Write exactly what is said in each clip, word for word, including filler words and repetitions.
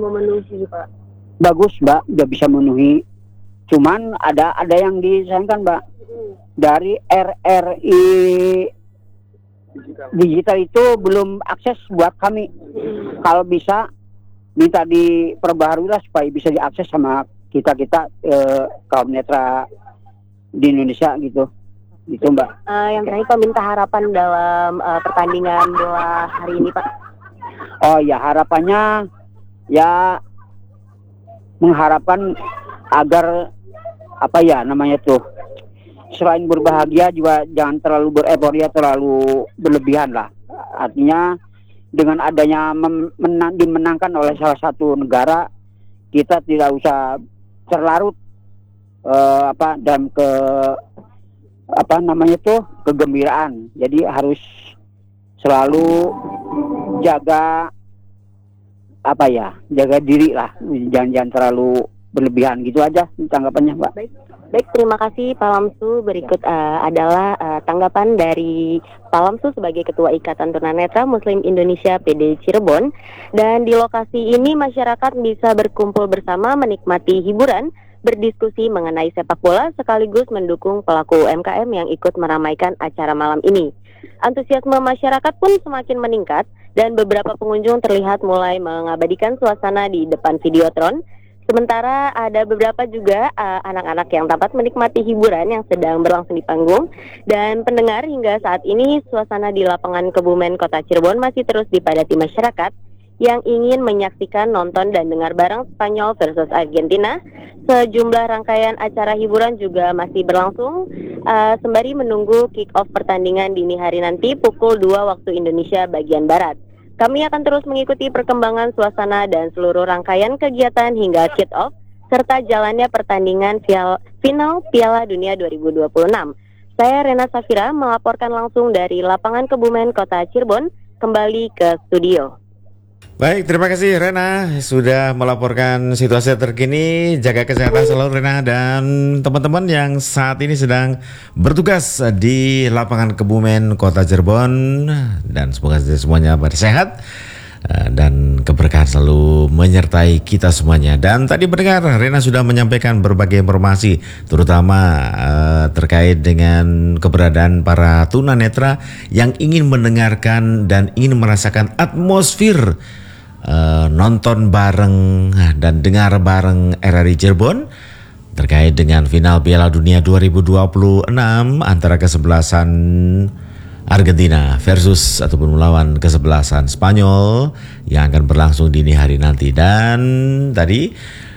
memenuhi, Pak? Bagus, Mbak, udah bisa memenuhi. Cuman ada ada yang disayangkan, Mbak. Dari R R I digital. digital itu belum akses buat kami. Kalau bisa minta diperbaharui lah supaya bisa diakses sama kita-kita eh, kaum netra di Indonesia gitu. Gitu, Mbak. Uh, yang terakhir Pak, minta harapan dalam uh, pertandingan bola hari ini, Pak. Oh ya, harapannya ya mengharapkan agar apa ya namanya tuh, selain berbahagia juga jangan terlalu bereporia, terlalu berlebihan lah. Artinya dengan adanya mem- menang, dimenangkan oleh salah satu negara, kita tidak usah terlarut uh, apa dan ke apa namanya tuh kegembiraan. Jadi harus selalu jaga apa ya, jaga diri lah, jangan jangan terlalu berlebihan gitu aja tanggapannya, Pak. Baik, baik terima kasih Pak Lamsu. Berikut uh, adalah uh, tanggapan dari Pak Lamsu sebagai Ketua Ikatan Tunanetra Muslim Indonesia P D Cirebon. Dan di lokasi ini masyarakat bisa berkumpul bersama menikmati hiburan, berdiskusi mengenai sepak bola sekaligus mendukung pelaku U M K M yang ikut meramaikan acara malam ini. Antusiasme masyarakat pun semakin meningkat dan beberapa pengunjung terlihat mulai mengabadikan suasana di depan Videotron. Sementara ada beberapa juga uh, anak-anak yang dapat menikmati hiburan yang sedang berlangsung di panggung. Dan pendengar, hingga saat ini suasana di lapangan Kebumen Kota Cirebon masih terus dipadati masyarakat yang ingin menyaksikan, nonton, dan dengar bareng Spanyol versus Argentina. Sejumlah rangkaian acara hiburan juga masih berlangsung uh, sembari menunggu kick-off pertandingan dini hari nanti pukul dua waktu Indonesia bagian Barat. Kami akan terus mengikuti perkembangan suasana dan seluruh rangkaian kegiatan hingga kick-off serta jalannya pertandingan final Piala Dunia dua ribu dua puluh enam. Saya Rena Safira melaporkan langsung dari lapangan Kebumen Kota Cirebon, kembali ke studio. Baik, terima kasih Rena sudah melaporkan situasi terkini. Jaga kesehatan selalu Rena dan teman-teman yang saat ini sedang bertugas di lapangan Kebumen Kota Cirebon, dan semoga semuanya bersehat dan keberkahan selalu menyertai kita semuanya. Dan tadi mendengar Rena sudah menyampaikan berbagai informasi, terutama uh, terkait dengan keberadaan para tunanetra yang ingin mendengarkan dan ingin merasakan atmosfer uh, nonton bareng dan dengar bareng R R I Cirebon terkait dengan final Piala Dunia dua ribu dua puluh enam antara kesebelasan Argentina versus ataupun melawan kesebelasan Spanyol yang akan berlangsung dini hari nanti. Dan tadi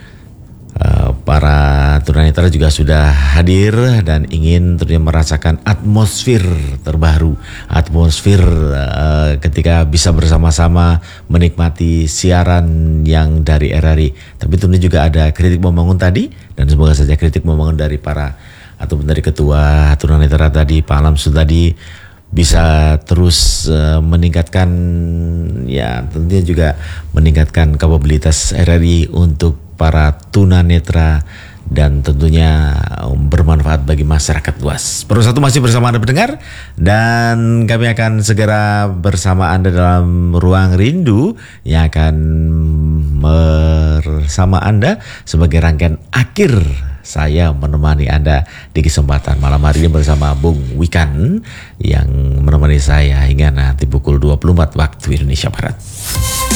uh, para tunanetra juga sudah hadir dan ingin tentunya merasakan atmosfer terbaru, atmosfer uh, ketika bisa bersama-sama menikmati siaran yang dari R R I. Tapi tentunya juga ada kritik membangun tadi, dan semoga saja kritik membangun dari para ataupun dari ketua tunanetra tadi, Pak Lamsu tadi, bisa terus uh, meningkatkan, ya tentunya juga meningkatkan kapabilitas R R I untuk para tunanetra dan tentunya um, bermanfaat bagi masyarakat luas. Pro satu masih bersama Anda pendengar, dan kami akan segera bersama Anda dalam Ruang Rindu yang akan bersama Anda sebagai rangkaian akhir saya menemani Anda di kesempatan malam hari ini bersama Bung Wikan yang menemani saya hingga nanti pukul dua puluh empat waktu Indonesia Barat.